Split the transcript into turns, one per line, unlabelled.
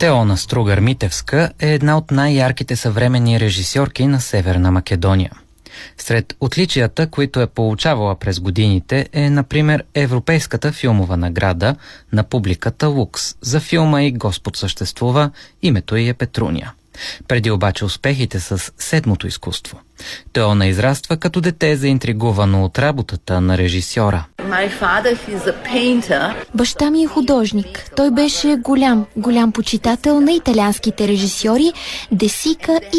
Теона Стругар-Митевска е една от най-ярките съвременни режисьорки на Северна Македония. Сред отличията, които е получавала през годините, е, например, Европейската филмова награда на публиката Лукс за филма и Господ съществува, името й е Петруния. Преди обаче успехите с седмото изкуство. Теона израства като дете, заинтригувано от работата на режисьора.
Баща ми е художник. Той беше голям почитател на италианските режисьори Де Сика и